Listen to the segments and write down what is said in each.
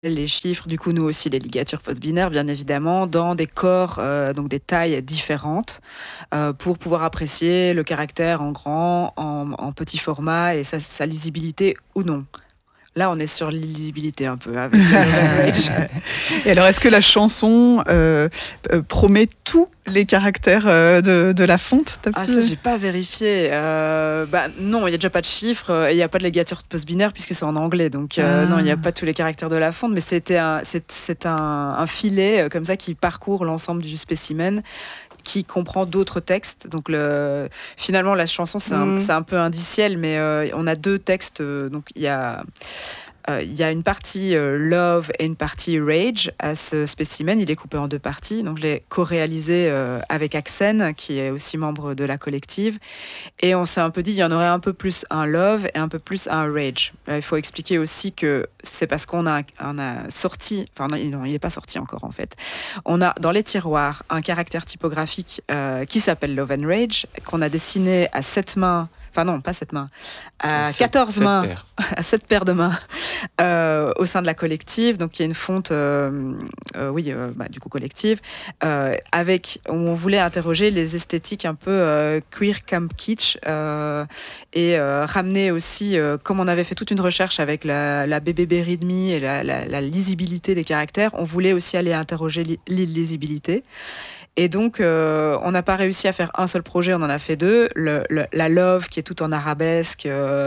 les chiffres, du coup nous aussi les ligatures post-binaires bien évidemment, dans des corps, donc des tailles différentes, pour pouvoir apprécier le caractère en grand, en petit format et sa lisibilité ou non. Là, on est sur l'illisibilité un peu avec le Love and Rage. Et alors, est-ce que la chanson promet tous les caractères de la fonte? Ah, ça, j'ai pas vérifié. Non, il y a déjà pas de chiffres et il y a pas de ligature post-binaire puisque c'est en anglais. Donc, non, il y a pas tous les caractères de la fonte, mais c'est un filet comme ça qui parcourt l'ensemble du spécimen, qui comprend d'autres textes. Donc, finalement, la chanson, c'est un peu indiciel, mais on a deux textes. Donc, il y a une partie Love et une partie Rage à ce spécimen. Il est coupé en deux parties. Donc, je l'ai co-réalisé avec Axen, qui est aussi membre de la collective. Et on s'est un peu dit, il y en aurait un peu plus un Love et un peu plus un Rage. Il faut expliquer aussi que c'est parce qu'on a sorti, enfin non, il n'est pas sorti encore en fait. On a dans les tiroirs un caractère typographique qui s'appelle Love and Rage, qu'on a dessiné à 7 mains. Enfin non, pas 7 mains, à 14 mains, à 7 paires de mains au sein de la collective. Donc il y a une fonte, du coup collective, où on voulait interroger les esthétiques un peu queer camp kitsch et ramener aussi, comme on avait fait toute une recherche avec la BBB Readme et la lisibilité des caractères, on voulait aussi aller interroger l'illisibilité. Et donc, on n'a pas réussi à faire un seul projet, on en a fait deux. La Love, qui est tout en arabesque,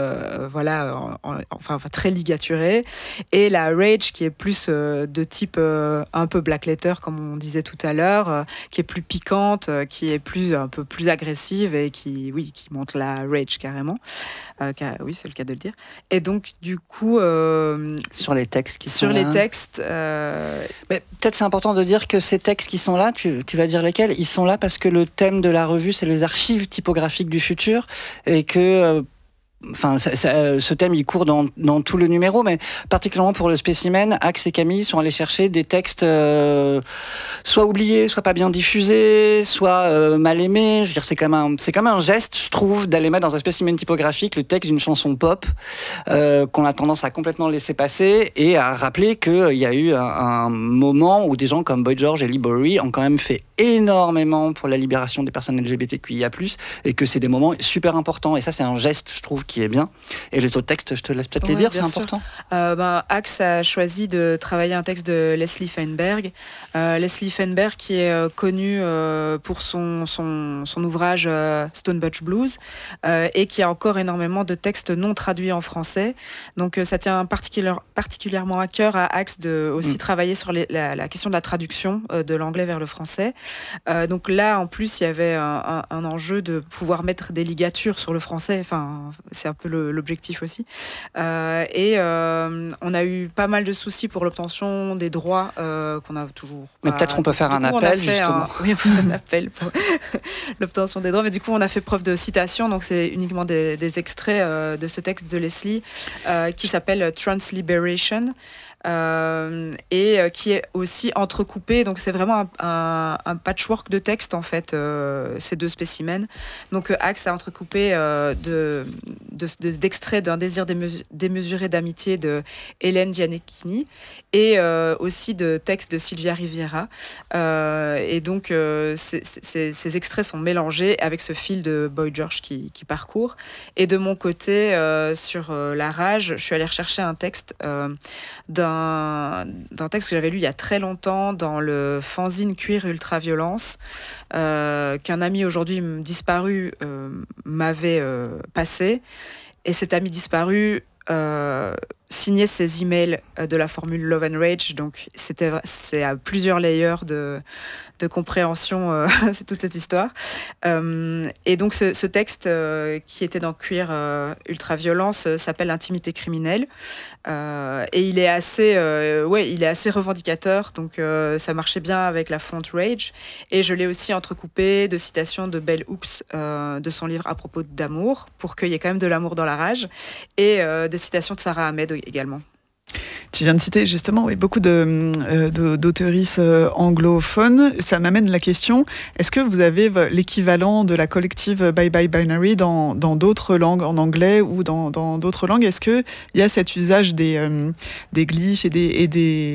très ligaturée. Et la Rage, qui est plus de type un peu black letter, comme on disait tout à l'heure, qui est plus piquante, qui est un peu plus agressive et qui montre la Rage carrément. Oui, c'est le cas de le dire. Et donc, du coup... sur les textes qui sont là. Sur les textes... Mais peut-être c'est important de dire que ces textes qui sont là, tu vas dire lesquels, ils sont là parce que le thème de la revue, c'est les archives typographiques du futur, et que... ce thème, il court dans tout le numéro, mais particulièrement pour le spécimen, Axe et Camille sont allés chercher des textes soit oubliés, soit pas bien diffusés, soit mal aimés. Je veux dire, c'est quand même un geste, je trouve, d'aller mettre dans un spécimen typographique le texte d'une chanson pop qu'on a tendance à complètement laisser passer, et à rappeler qu'il y a eu un moment où des gens comme Boy George et Lee Bowery ont quand même fait énormément pour la libération des personnes LGBTQIA+, et que c'est des moments super importants. Et ça, c'est un geste, je trouve, qui est bien. Et les autres textes, je te laisse peut-être les dire, c'est important. Axe a choisi de travailler un texte de Leslie Feinberg. Leslie Feinberg, qui est connue pour son ouvrage Stone Butch Blues, et qui a encore énormément de textes non traduits en français. Donc, ça tient particulièrement à cœur à Axe de aussi travailler sur la question de la traduction de l'anglais vers le français. Donc là, en plus, il y avait un enjeu de pouvoir mettre des ligatures sur le français. Enfin, c'est un peu l'objectif aussi. On a eu pas mal de soucis pour l'obtention des droits qu'on a toujours. Mais peut-être on peut faire un appel, justement. Oui, on peut faire un appel pour l'obtention des droits. Mais du coup, on a fait preuve de citation. Donc, c'est uniquement des extraits de ce texte de Leslie qui s'appelle Transliberation. Qui est aussi entrecoupé. Donc, c'est vraiment un patchwork de textes, en fait, ces deux spécimens. Donc, Axe a entrecoupé d'extraits d'un désir démesuré d'amitié de Hélène Gianecchini et aussi de textes de Sylvia Riviera. Et donc, ces extraits sont mélangés avec ce fil de Boy George qui parcourt. Et de mon côté, sur la rage, je suis allée rechercher un texte d'un texte que j'avais lu il y a très longtemps dans le fanzine Queer Ultraviolence, qu'un ami aujourd'hui disparu m'avait passé. Et cet ami disparu signait ses emails de la formule Love and Rage. Donc, c'est à plusieurs layers de compréhension, c'est toute cette histoire. Et donc, ce texte qui était dans Queer Ultraviolence s'appelle Intimité criminelle. Et il est assez revendicateur. Donc, ça marchait bien avec la font Rage. Et je l'ai aussi entrecoupé de citations de Bell Hooks de son livre À propos d'amour, pour qu'il y ait quand même de l'amour dans la rage. Et des citations de Sarah Ahmed également. Tu viens de citer justement beaucoup d'auteuristes anglophones. Ça m'amène la question, est-ce que vous avez l'équivalent de la collective Bye Bye Binary dans d'autres langues, en anglais ou dans d'autres langues? Est-ce qu'il y a cet usage des glyphes et des